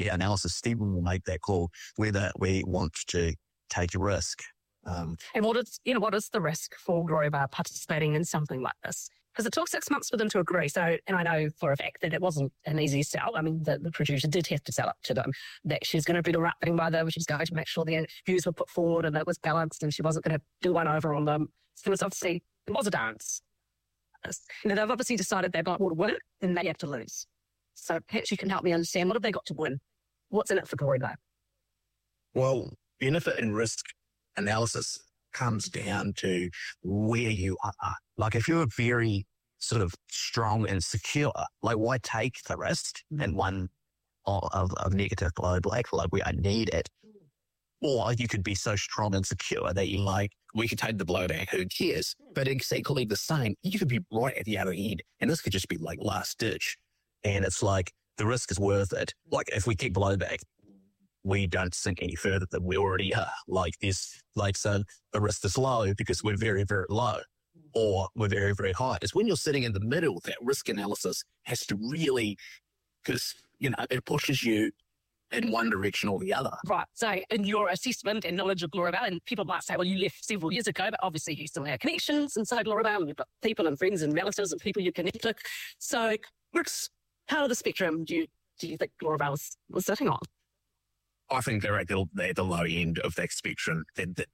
analysis, Stephen will make that call whether we want to take a risk. And what is the risk for Gloria Bell participating in something like this? Because it took 6 months for them to agree. So, and I know for a fact that it wasn't an easy sell. I mean, the producer did have to sell it to them that she's going to be the right thing by them. She's going to make sure the views were put forward and it was balanced and she wasn't going to do one over on them. So it was a dance. They've obviously decided they've got more to win than they have to lose. So perhaps you can help me understand, what have they got to win? What's in it for Gloria Bell? Well, benefit and risk analysis comes down to where you are. Like if you're very sort of strong and secure, like why take the risk in one of negative blowback? Like we don't need it. Or you could be so strong and secure that you're like, we could take the blowback, who cares? But it's equally the same. You could be right at the other end and this could just be like last ditch. And it's like the risk is worth it. Like if we keep blowback, we don't sink any further than we already are. Like so the risk is low because we're very, very low, or we're very, very high. It's when you're sitting in the middle that risk analysis has to really, because, it pushes you in one direction or the other. Right. So in your assessment and knowledge of Gloria Bell, and people might say, well, you left several years ago, but obviously you still have connections inside Gloria Bell, and you've got people and friends and relatives and people you connect with. So how of the spectrum do you think Gloria Bell was sitting on? I think they're at the low end of that spectrum. That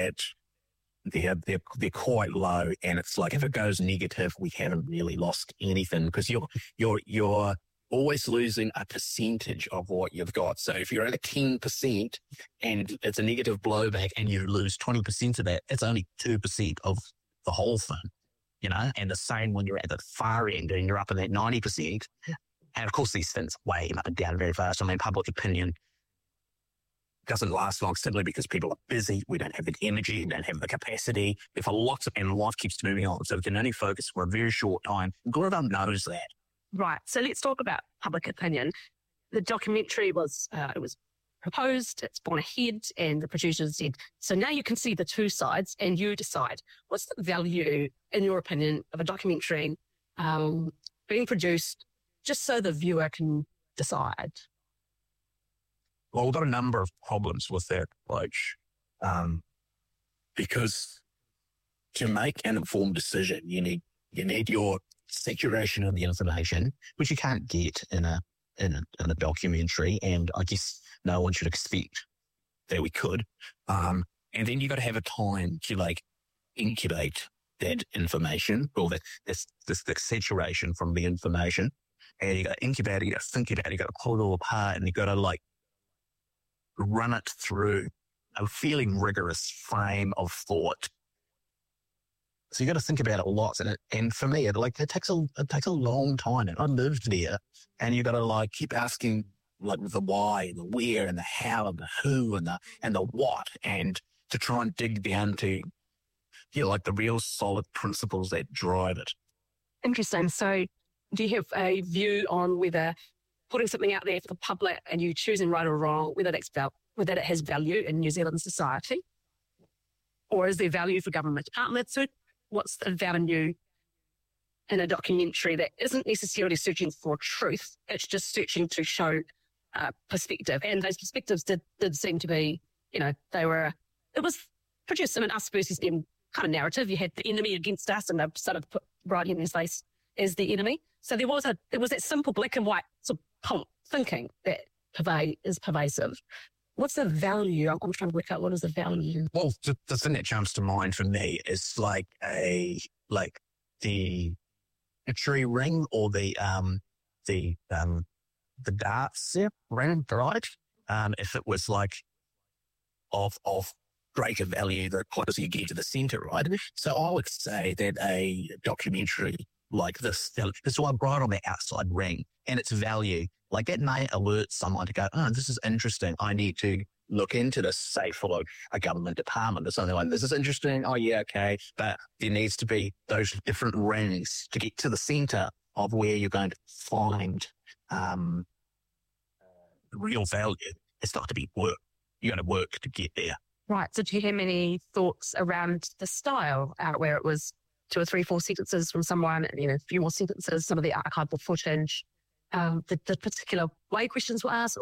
they're quite low, and it's like if it goes negative, we haven't really lost anything because you're always losing a percentage of what you've got. So if you're at a 10% and it's a negative blowback, and you lose 20% of that, it's only 2% of the whole thing, And the same when you're at the far end and you're up in that 90%. And of course, these things weigh up and down very fast. I mean, public opinion doesn't last long simply because people are busy. We don't have the energy, we don't have the capacity. And life keeps moving on. So we can only focus for a very short time. Gloria Bell knows that. Right. So let's talk about public opinion. The documentary was proposed, it's gone ahead, and the producers said, so now you can see the two sides and you decide what's the value, in your opinion, of a documentary being produced just so the viewer can decide. Well, we've got a number of problems with that approach because to make an informed decision, you need your saturation of the information, which you can't get in a documentary, and I guess no one should expect that we could. And then you got to have a time to incubate that information, or this saturation from the information, and you got to incubate it, you got to think about it, you got to pull it all apart, and you got to run it through a fairly rigorous frame of thought. So you got to think about it a lot, and for me, it takes a long time. And I lived there, and you got to keep asking the why, and the where, and the how, and the who, and the what, and to try and dig down to the real solid principles that drive it. Interesting. So, do you have a view on whether putting something out there for the public and you choosing right or wrong, whether it has value in New Zealand society, or is there value for government departments? So what's the value in a documentary that isn't necessarily searching for truth? It's just searching to show perspective. And those perspectives did seem to be, it was produced in an us versus them kind of narrative. You had the enemy against us, and they've sort of put right in his face as the enemy. So there was that simple black and white sort of thinking that is pervasive. What's the value? I'm trying to work out, what is the value? Well, the thing that jumps to mind for me is the tree ring, or the darts ring, right? If it was of greater value the closer you get to the centre, right? So I would say that a documentary like this one right on the outside ring, and its value, that may alert someone to go, oh, this is interesting. I need to look into this, say for a government department or something like this. Is interesting. Oh yeah, okay. But there needs to be those different rings to get to the centre of where you're going to find real value. It's not to be work. You got to work to get there. Right. So do you have any thoughts around the style, where it was 2 or 3, 4 sentences from someone, a few more sentences, some of the archival footage, the particular way questions were asked,